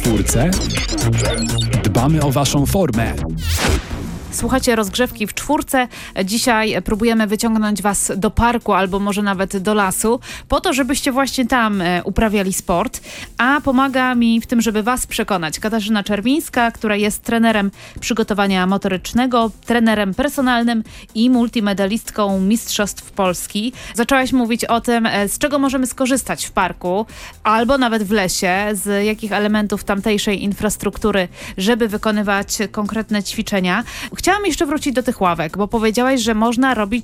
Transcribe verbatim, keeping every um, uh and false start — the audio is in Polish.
czwórce dbamy o waszą formę. Słuchajcie rozgrzewki w czwórce. Dzisiaj próbujemy wyciągnąć was do parku albo może nawet do lasu, po to, żebyście właśnie tam uprawiali sport. A pomaga mi w tym, żeby was przekonać, Katarzyna Czerwińska, która jest trenerem przygotowania motorycznego, trenerem personalnym i multimedalistką Mistrzostw Polski. Zaczęłaś mówić o tym, z czego możemy skorzystać w parku albo nawet w lesie, z jakich elementów tamtejszej infrastruktury, żeby wykonywać konkretne ćwiczenia. Chciałam jeszcze wrócić do tych ławek, bo powiedziałaś, że można robić